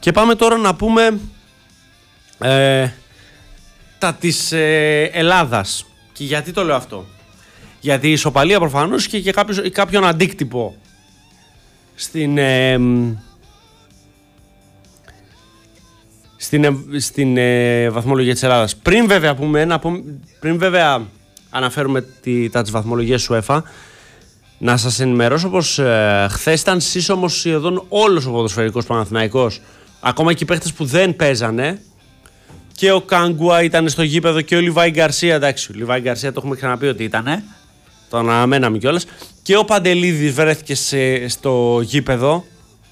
Και πάμε τώρα να πούμε τα της Ελλάδας. Και γιατί το λέω αυτό? Γιατί η ισοπαλία προφανώς είχε και κάποιον αντίκτυπο στην βαθμολογία της Ελλάδας. Πριν βέβαια αναφέρουμε τα της βαθμολογίας UEFA, να σας ενημερώσω πως χθες ήταν σύσσωμος σχεδόν όλος ο ποδοσφαιρικός Παναθηναϊκός. Ακόμα και οι παίχτες που δεν παίζανε. Και ο Κάγκουα ήταν στο γήπεδο και ο Λιβάη Γκαρσία. Εντάξει, ο Λιβάη Γκαρσία το έχουμε ξαναπεί ότι ήτανε. Το αναμέναμε κιόλας. Και ο Παντελίδης βρέθηκε στο γήπεδο.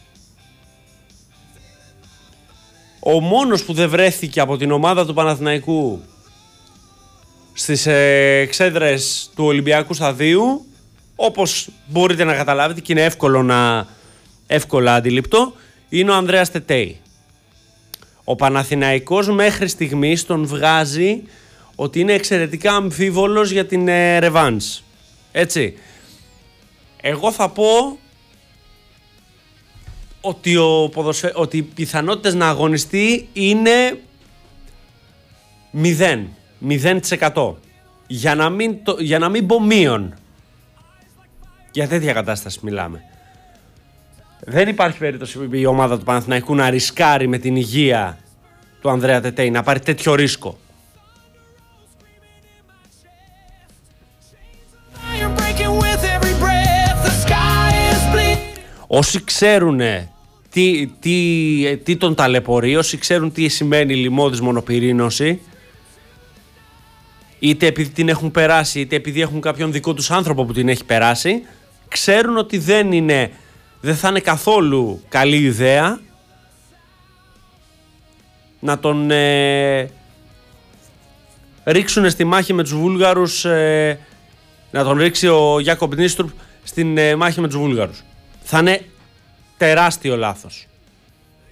Ο μόνος που δεν βρέθηκε από την ομάδα του Παναθηναϊκού στις εξέδρες του Ολυμπιακού Σταδίου, όπως μπορείτε να καταλάβετε και είναι εύκολα αντιληπτό, είναι ο Ανδρέας Τετέι. Ο Παναθηναϊκός μέχρι στιγμής τον βγάζει ότι είναι εξαιρετικά αμφίβολος για την ρεβάνς. Έτσι. Εγώ θα πω ότι οι πιθανότητες να αγωνιστεί είναι 0%. Για να μην πω μείον. Για τέτοια κατάσταση μιλάμε. Δεν υπάρχει περίπτωση η ομάδα του Παναθηναϊκού να ρισκάρει με την υγεία του Ανδρέα Τετέι, να πάρει τέτοιο ρίσκο. Όσοι ξέρουν τι τον ταλαιπωρεί, όσοι ξέρουν τι σημαίνει λιμώδης μονοπυρήνωση, είτε επειδή την έχουν περάσει, είτε επειδή έχουν κάποιον δικό τους άνθρωπο που την έχει περάσει, ξέρουν ότι δεν θα είναι καθόλου καλή ιδέα να τον ρίξουν στη μάχη με τους Βούλγαρους, να τον ρίξει ο Γιάκοπ Νίστρουπ στην μάχη με τους Βούλγαρους. Θα είναι τεράστιο λάθος.